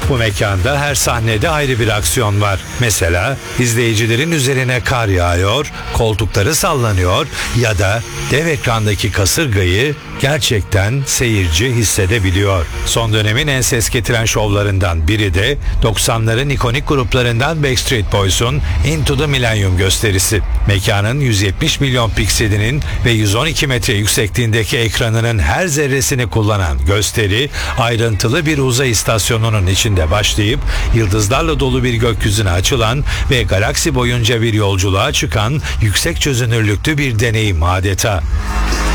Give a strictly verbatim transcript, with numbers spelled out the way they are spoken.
Bu mekanda her sahnede ayrı bir aksiyon var. Mesela izleyicilerin üzerine kar yağıyor, koltukları sallanıyor ya da dev ekrandaki kasırgayı gerçekten seyirci hissedebiliyor. Son dönemin en ses getiren şovlarından biri de doksanların ikonik gruplarından Backstreet Boys'un Into the Millennium gösterisi. Mekanın yüz yetmiş milyon pikselinin ve yüz on iki metre yüksekliğindeki ekranının her zerresini kullanan gösteri, ayrıntılı bir uzay istasyonunun içinde başlayıp yıldızlarla dolu bir gökyüzüne açılan ve galaksi boyunca bir yolculuğa çıkan yüksek çözünürlüklü bir deneyim adeta.